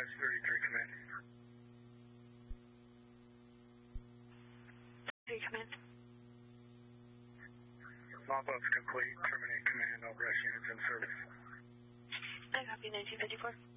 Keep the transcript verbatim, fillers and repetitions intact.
S thirty-three, command. Three, command. Mop-up's complete. Terminate command. All rest units in service. I copy nineteen fifty-four.